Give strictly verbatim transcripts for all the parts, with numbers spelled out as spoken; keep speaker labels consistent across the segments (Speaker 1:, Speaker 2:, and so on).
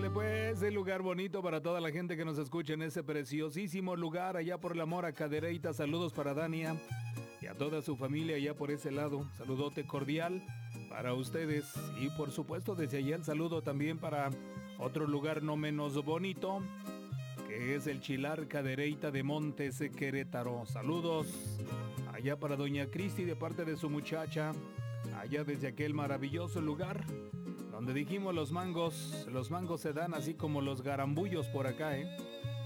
Speaker 1: Órale pues, el lugar bonito para toda la gente que nos escucha en ese preciosísimo lugar allá por la Mora Cadereyta. Saludos para Dania y a toda su familia allá por ese lado. Saludote cordial para ustedes. Y por supuesto desde allá el saludo también para otro lugar no menos bonito, que es el Chilar Cadereyta de Montes, Querétaro. Saludos allá para doña Cristi de parte de su muchacha, allá desde aquel maravilloso lugar donde dijimos los mangos, los mangos se dan así como los garambullos por acá, ¿eh?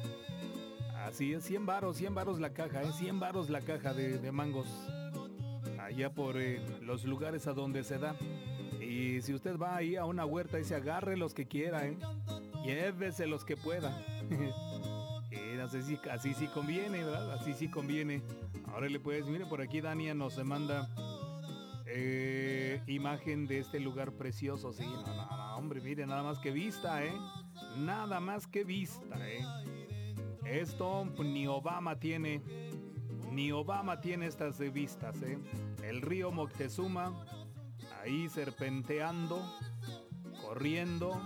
Speaker 1: Así es, cien varos, cien varos la caja, ¿eh? cien varos la caja de, de mangos, allá por eh, los lugares a donde se da. Y si usted va ahí a una huerta y se agarre los que quiera, ¿eh? Llévese los que pueda. Y no sé si así sí conviene, ¿verdad? Así sí conviene. Ahora le puedes, mire, por aquí Dania nos manda Eh, imagen de este lugar precioso. Sí, no, no, no, hombre, mire, nada más que vista, eh. Nada más que vista, eh. Esto ni Obama tiene, ni Obama tiene estas de vistas, eh. El río Moctezuma, ahí serpenteando, corriendo.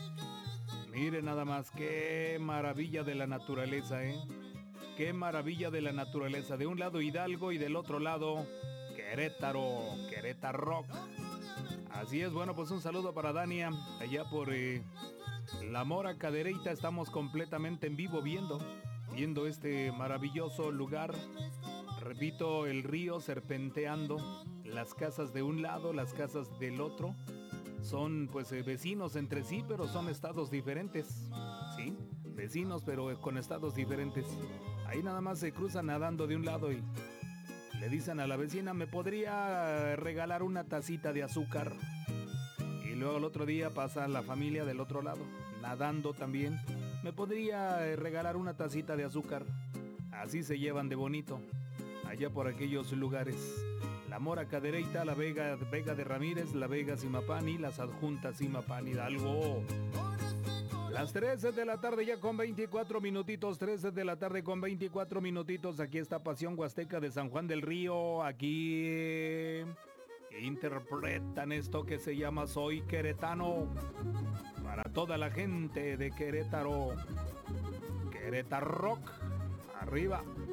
Speaker 1: Mire nada más, qué maravilla de la naturaleza, eh. Qué maravilla de la naturaleza. De un lado Hidalgo y del otro lado Querétaro, Querétaro Rock. Así es, bueno, pues un saludo para Dania, allá por eh, la Mora Cadereyta. Estamos completamente en vivo viendo, viendo este maravilloso lugar. Repito, el río serpenteando, las casas de un lado, las casas del otro. Son pues eh, vecinos entre sí, pero son estados diferentes. Sí, vecinos, pero eh, con estados diferentes. Ahí nada más se cruzan nadando de un lado y le dicen a la vecina, ¿me podría regalar una tacita de azúcar? Y luego el otro día pasa la familia del otro lado, nadando también. ¿Me podría regalar una tacita de azúcar? Así se llevan de bonito, allá por aquellos lugares. La Mora Cadereyta, la Vega, Vega de Ramírez, la Vega Zimapán y las adjuntas Zimapán Hidalgo. Las trece de la tarde ya con veinticuatro minutitos, trece de la tarde con veinticuatro minutitos. Aquí está Pasión Huasteca de San Juan del Río. Aquí eh, interpretan esto que se llama Soy Queretano. Para toda la gente de Querétaro. Querétaro Rock. Arriba.